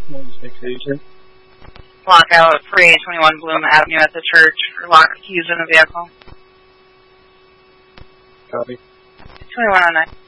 Lockout 3821 Bloom Avenue at the church for lock keys in the vehicle. Copy. 2109.